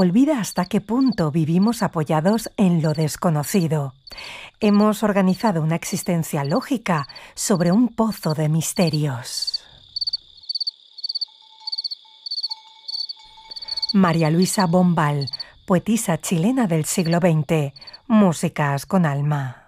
Olvida hasta qué punto vivimos apoyados en lo desconocido. Hemos organizado una existencia lógica sobre un pozo de misterios. María Luisa Bombal, poetisa chilena del siglo XX. Músicas con alma.